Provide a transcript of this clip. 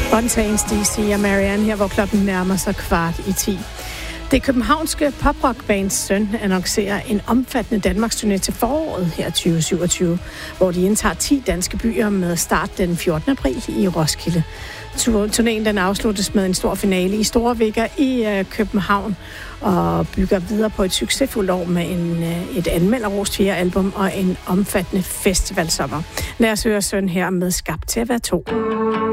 Spontanes DC og Marianne her, hvor klokken nærmer sig 9:15. Det københavnske poprockbands Søn annoncerer en omfattende Danmarksturné til foråret her 2027, hvor de indtager 10 danske byer med start den 14. april i Roskilde. Turnéen den afsluttes med en stor finale i Store Vigga i København og bygger videre på et succesfuldt år med et anmelderrost 4 album og en omfattende festivalsommer. Lad os høre Søn her med Skabt til at være to.